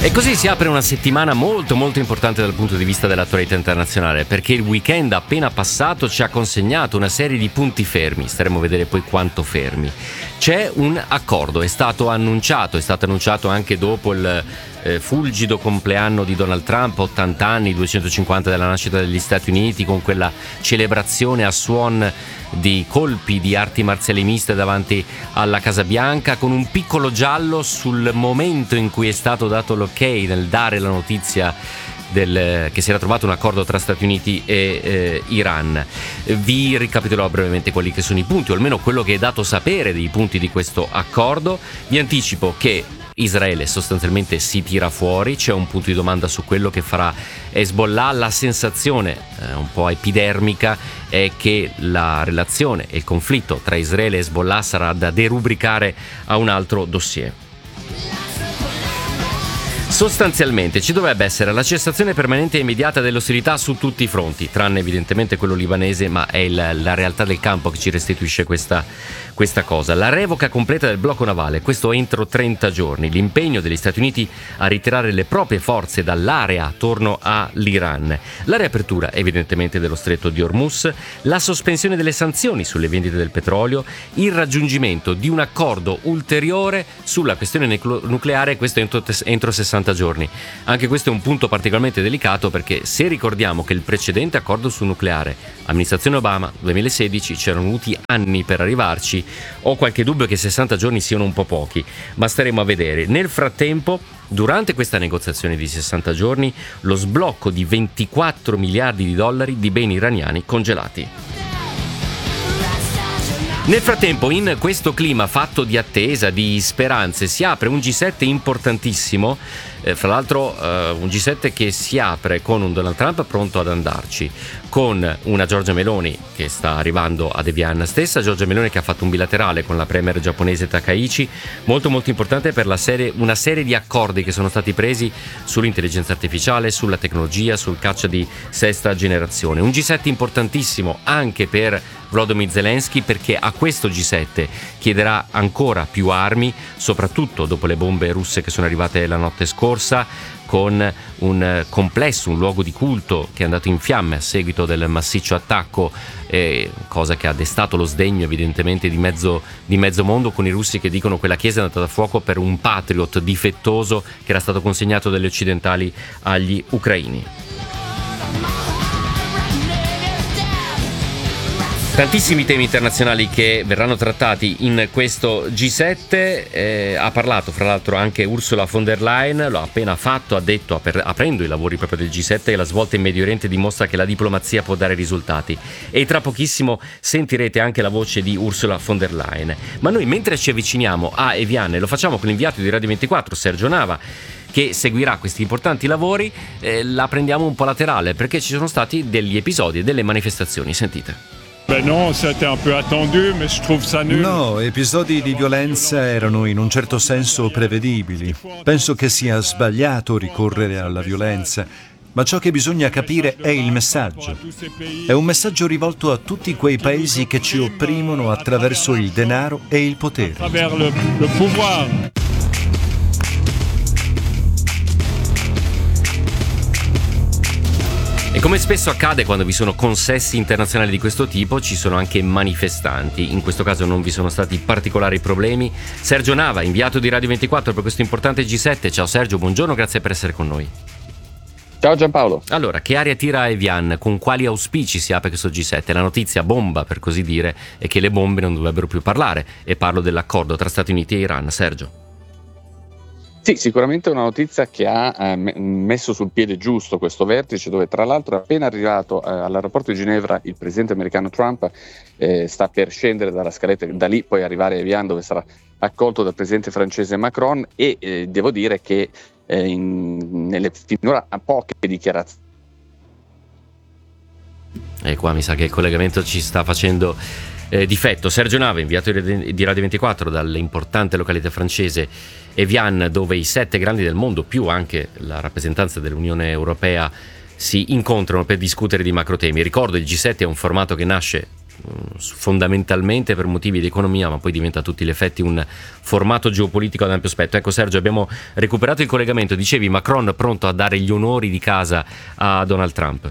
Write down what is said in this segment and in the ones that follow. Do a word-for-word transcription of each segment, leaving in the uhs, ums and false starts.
E così si apre una settimana molto molto importante dal punto di vista dell'attualità internazionale, perché il weekend appena passato ci ha consegnato una serie di punti fermi. Staremo a vedere poi quanto fermi. C'è un accordo, è stato annunciato, è stato annunciato anche dopo il eh, fulgido compleanno di Donald Trump, ottanta anni, duecentocinquanta della nascita degli Stati Uniti, con quella celebrazione a suon di colpi di arti marziali miste davanti alla Casa Bianca, con un piccolo giallo sul momento in cui è stato dato l'ok nel dare la notizia del, che si era trovato un accordo tra Stati Uniti e eh, Iran. Vi ricapitolerò brevemente quelli che sono i punti, o almeno quello che è dato sapere dei punti di questo accordo. Vi anticipo che Israele sostanzialmente si tira fuori, c'è un punto di domanda su quello che farà Hezbollah. La sensazione eh, un po' epidermica è che la relazione e il conflitto tra Israele e Hezbollah sarà da derubricare a un altro dossier. Sostanzialmente ci dovrebbe essere la cessazione permanente e immediata delle ostilità su tutti i fronti, tranne evidentemente quello libanese, ma è il, la realtà del campo che ci restituisce questa, questa cosa. La revoca completa del blocco navale, questo entro trenta giorni. L'impegno degli Stati Uniti a ritirare le proprie forze dall'area attorno all'Iran. La riapertura evidentemente dello stretto di Hormuz, la sospensione delle sanzioni sulle vendite del petrolio, il raggiungimento di un accordo ulteriore sulla questione nucleare, questo entro, entro sessanta giorni. Anche questo è un punto particolarmente delicato, perché se ricordiamo che il precedente accordo sul nucleare, amministrazione Obama duemilasedici, c'erano voluti anni per arrivarci, ho qualche dubbio che sessanta giorni siano un po' pochi, ma staremo a vedere. Nel frattempo, durante questa negoziazione di sessanta giorni, lo sblocco di ventiquattro miliardi di dollari di beni iraniani congelati. Nel frattempo, in questo clima fatto di attesa, di speranze, si apre un G sette importantissimo, eh, fra l'altro eh, un G sette che si apre con un Donald Trump pronto ad andarci, con una Giorgia Meloni che sta arrivando ad Evian stessa, Giorgia Meloni che ha fatto un bilaterale con la premier giapponese Takaichi, molto molto importante per la serie, una serie di accordi che sono stati presi sull'intelligenza artificiale, sulla tecnologia, sul caccia di sesta generazione. Un G sette importantissimo anche per Volodymyr Zelensky, perché a questo G sette chiederà ancora più armi, soprattutto dopo le bombe russe che sono arrivate la notte scorsa, con un complesso, un luogo di culto che è andato in fiamme a seguito del massiccio attacco, eh, cosa che ha destato lo sdegno evidentemente di mezzo, di mezzo mondo, con i russi che dicono che la chiesa è andata a fuoco per un Patriot difettoso che era stato consegnato dagli occidentali agli ucraini. Tantissimi temi internazionali che verranno trattati in questo G sette, eh, ha parlato fra l'altro anche Ursula von der Leyen, lo ha appena fatto, ha detto, aprendo i lavori proprio del G sette, che la svolta in Medio Oriente dimostra che la diplomazia può dare risultati, e tra pochissimo sentirete anche la voce di Ursula von der Leyen. Ma noi, mentre ci avviciniamo a Evian, lo facciamo con l'inviato di Radio ventiquattro, Sergio Nava, che seguirà questi importanti lavori, eh, la prendiamo un po' laterale, perché ci sono stati degli episodi e delle manifestazioni, sentite. Ben no, c'était un peu attendu, mais je trouve ça nul. No, episodi di violenza erano in un certo senso prevedibili. Penso che sia sbagliato ricorrere alla violenza, ma ciò che bisogna capire è il messaggio. È un messaggio rivolto a tutti quei paesi che ci opprimono attraverso il denaro e il potere. Travers le, le pouvoir. E come spesso accade quando vi sono consessi internazionali di questo tipo, ci sono anche manifestanti. In questo caso non vi sono stati particolari problemi. Sergio Nava, inviato di Radio ventiquattro per questo importante G sette. Ciao Sergio, buongiorno, grazie per essere con noi. Ciao Giampaolo. Allora, che aria tira Evian? Con quali auspici si apre questo G sette? La notizia bomba, per così dire, è che le bombe non dovrebbero più parlare, e parlo dell'accordo tra Stati Uniti e Iran. Sergio. Sì, sicuramente è una notizia che ha eh, messo sul piede giusto questo vertice, dove tra l'altro è appena arrivato eh, all'aeroporto di Ginevra il presidente americano Trump, eh, sta per scendere dalla scaletta, da lì poi arrivare a Evian, dove sarà accolto dal presidente francese Macron, e eh, devo dire che eh, in, nelle finora poche dichiarazioni. E qua mi sa che il collegamento ci sta facendo Eh, difetto. Sergio Nava, inviato di Radio ventiquattro dall'importante località francese Evian, dove i sette grandi del mondo, più anche la rappresentanza dell'Unione Europea, si incontrano per discutere di macro temi. Ricordo, il G sette è un formato che nasce fondamentalmente per motivi di economia, ma poi diventa a tutti gli effetti un formato geopolitico ad ampio spettro. Ecco Sergio, abbiamo recuperato il collegamento, dicevi Macron pronto a dare gli onori di casa a Donald Trump.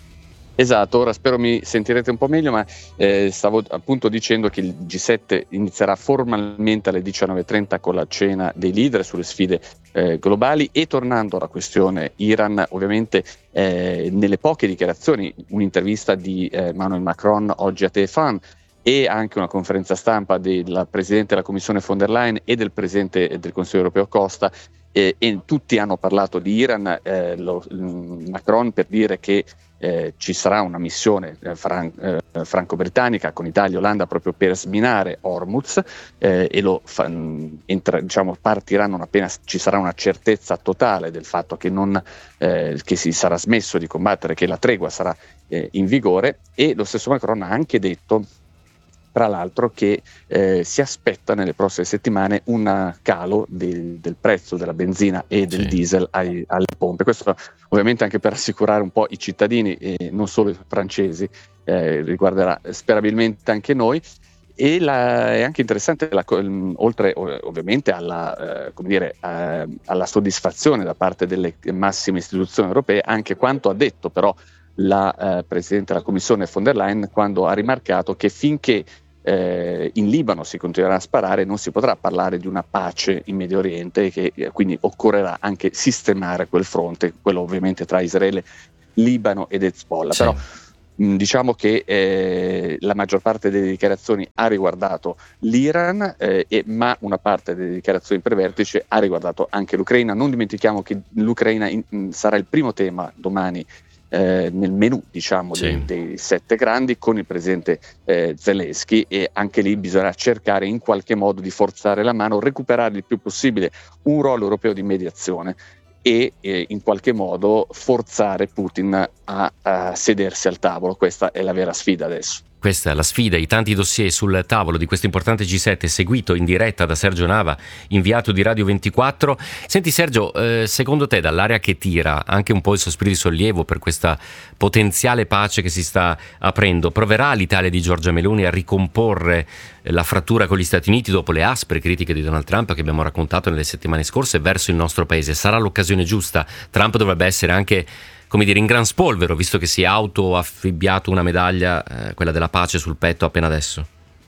Esatto, ora spero mi sentirete un po' meglio, ma eh, stavo appunto dicendo che il G sette inizierà formalmente alle diciannove e trenta con la cena dei leader sulle sfide eh, globali, e tornando alla questione Iran, ovviamente eh, nelle poche dichiarazioni, un'intervista di eh, Emmanuel Macron oggi a T F un e anche una conferenza stampa del Presidente della Commissione von der Leyen e del Presidente del Consiglio europeo Costa, eh, e tutti hanno parlato di Iran, eh, lo, Macron per dire che Eh, ci sarà una missione eh, fran- eh, franco-britannica con Italia e Olanda proprio per sminare Hormuz, eh, e lo fa- entra- diciamo, partiranno non appena ci sarà una certezza totale del fatto che, non, eh, che si sarà smesso di combattere, che la tregua sarà eh, in vigore. E lo stesso Macron ha anche detto, tra l'altro, che eh, si aspetta nelle prossime settimane un calo del, del prezzo della benzina e del sì. diesel ai, alle pompe. Questo ovviamente anche per assicurare un po' i cittadini e non solo i francesi, eh, riguarderà sperabilmente anche noi. E la, è anche interessante, la, oltre ovviamente alla, eh, come dire, eh, alla soddisfazione da parte delle massime istituzioni europee, anche quanto ha detto però la eh, Presidente della Commissione von der Leyen, quando ha rimarcato che finché eh, in Libano si continuerà a sparare non si potrà parlare di una pace in Medio Oriente, e che eh, quindi occorrerà anche sistemare quel fronte, quello ovviamente tra Israele, Libano ed Hezbollah. Sì. Però mh, diciamo che eh, la maggior parte delle dichiarazioni ha riguardato l'Iran, eh, e, ma una parte delle dichiarazioni per vertice ha riguardato anche l'Ucraina. Non dimentichiamo che l'Ucraina in, mh, sarà il primo tema domani Eh, nel menù, diciamo, sì. dei, dei sette grandi, con il presidente eh, Zelensky, e anche lì bisognerà cercare in qualche modo di forzare la mano, recuperare il più possibile un ruolo europeo di mediazione e eh, in qualche modo forzare Putin a, a sedersi al tavolo. Questa è la vera sfida adesso. Questa è la sfida, i tanti dossier sul tavolo di questo importante G sette, seguito in diretta da Sergio Nava, inviato di Radio ventiquattro. Senti Sergio, eh, secondo te dall'area che tira anche un po' il sospiro di sollievo per questa potenziale pace che si sta aprendo, proverà l'Italia di Giorgia Meloni a ricomporre la frattura con gli Stati Uniti dopo le aspre critiche di Donald Trump che abbiamo raccontato nelle settimane scorse verso il nostro paese? Sarà l'occasione giusta? Trump dovrebbe essere anche, come dire, in gran spolvero, visto che si è autoaffibbiato una medaglia, eh, quella della pace, sul petto appena adesso.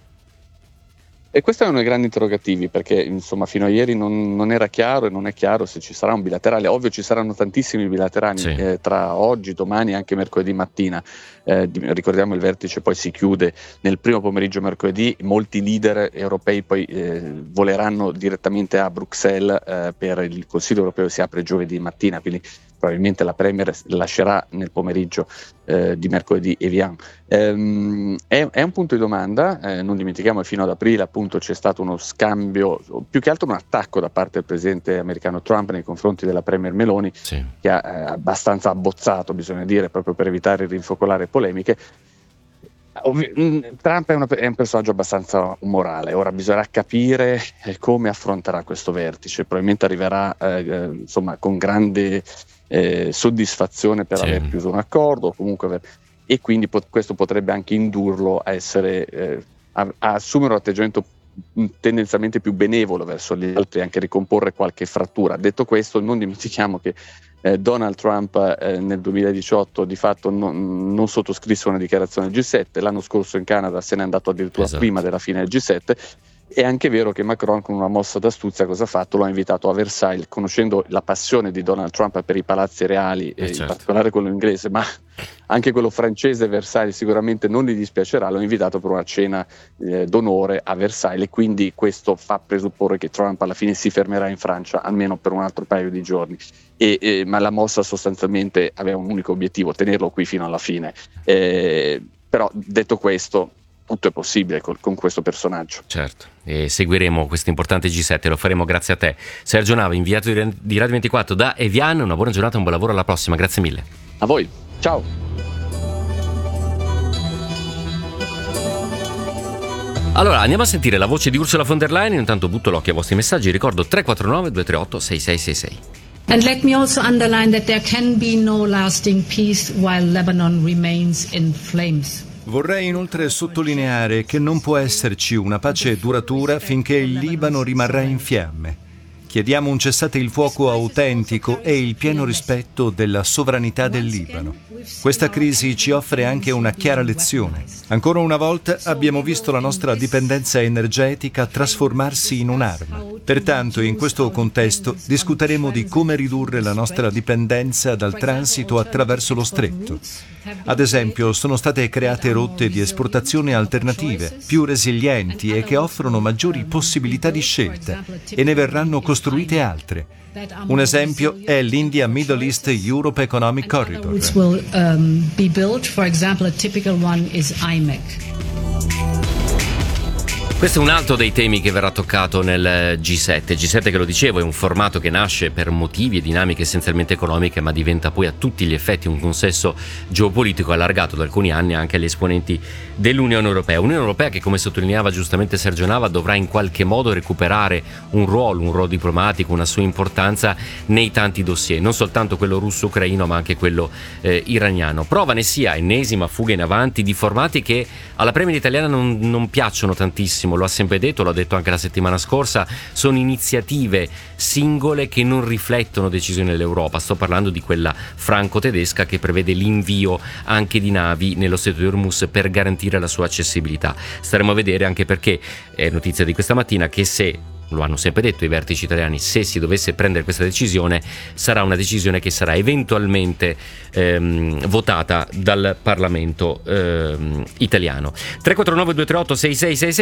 E questo è uno dei grandi interrogativi, perché insomma fino a ieri non, non era chiaro, e non è chiaro se ci sarà un bilaterale. Ovvio ci saranno tantissimi bilaterali sì. eh, tra oggi, domani e anche mercoledì mattina. Eh, ricordiamo il vertice poi si chiude nel primo pomeriggio mercoledì, molti leader europei poi eh, voleranno direttamente a Bruxelles eh, per il Consiglio europeo, si apre giovedì mattina, quindi probabilmente la Premier lascerà nel pomeriggio eh, di mercoledì Evian. Ehm, è, è un punto di domanda, eh, non dimentichiamo che fino ad aprile appunto c'è stato uno scambio, più che altro un attacco da parte del presidente americano Trump nei confronti della Premier Meloni, sì. che ha eh, abbastanza abbozzato, bisogna dire, proprio per evitare di rinfocolare polemiche. Trump è, una, è un personaggio abbastanza umorale, ora bisognerà capire eh, come affronterà questo vertice. Probabilmente arriverà eh, insomma con grande eh, soddisfazione per sì. aver chiuso un accordo, comunque aver, e quindi pot- questo potrebbe anche indurlo a essere eh, a, a assumere un atteggiamento tendenzialmente più benevolo verso gli altri, anche ricomporre qualche frattura. Detto questo, non dimentichiamo che eh, Donald Trump eh, nel duemiladiciotto di fatto non, non sottoscrisse una dichiarazione del G sette, l'anno scorso in Canada se n'è andato addirittura esatto. prima della fine del G sette. È anche vero che Macron, con una mossa d'astuzia, cosa ha fatto? Lo ha invitato a Versailles, conoscendo la passione di Donald Trump per i palazzi reali, eh, certo. in particolare quello inglese, ma anche quello francese. Versailles sicuramente non gli dispiacerà. L'ho invitato per una cena eh, d'onore a Versailles, e quindi questo fa presupporre che Trump alla fine si fermerà in Francia almeno per un altro paio di giorni. E, eh, ma la mossa sostanzialmente aveva un unico obiettivo: tenerlo qui fino alla fine. Eh, però detto questo, tutto è possibile con, con questo personaggio. Certo, e seguiremo questo importante G sette, lo faremo grazie a te. Sergio Nava, inviato di, di Radio ventiquattro da Evian, una buona giornata, un buon lavoro, alla prossima, grazie mille. A voi, ciao. Allora, andiamo a sentire la voce di Ursula von der Leyen. Intanto butto l'occhio ai vostri messaggi, ricordo tre quattro nove due tre otto sei sei sei sei. And let me also underline that there can be no lasting peace while Lebanon remains in flames. Vorrei inoltre sottolineare che non può esserci una pace duratura finché il Libano rimarrà in fiamme. Chiediamo un cessate il fuoco autentico e il pieno rispetto della sovranità del Libano. Questa crisi ci offre anche una chiara lezione. Ancora una volta abbiamo visto la nostra dipendenza energetica trasformarsi in un'arma. Pertanto, in questo contesto, discuteremo di come ridurre la nostra dipendenza dal transito attraverso lo stretto. Ad esempio, sono state create rotte di esportazione alternative, più resilienti e che offrono maggiori possibilità di scelta, e ne verranno costruite altre. Un esempio è l'India Middle East Europe Economic Corridor. Questo è un altro dei temi che verrà toccato nel G sette. G sette, che lo dicevo, è un formato che nasce per motivi e dinamiche essenzialmente economiche, ma diventa poi a tutti gli effetti un consesso geopolitico allargato da alcuni anni anche agli esponenti dell'Unione Europea. Unione Europea che, come sottolineava giustamente Sergio Nava, dovrà in qualche modo recuperare un ruolo, un ruolo diplomatico, una sua importanza nei tanti dossier, non soltanto quello russo-ucraino ma anche quello eh, iraniano. Prova ne sia ennesima fuga in avanti di formati che alla Premier italiana non, non piacciono tantissimo. Lo ha sempre detto, l'ho detto anche la settimana scorsa, sono iniziative singole che non riflettono decisioni dell'Europa. Sto parlando di quella franco-tedesca che prevede l'invio anche di navi nello Stretto di Hormuz per garantire la sua accessibilità. Staremo a vedere, anche perché è notizia di questa mattina che, se lo hanno sempre detto i vertici italiani, se si dovesse prendere questa decisione sarà una decisione che sarà eventualmente ehm, votata dal Parlamento ehm, italiano. tre quattro nove due tre otto sei sei sei sei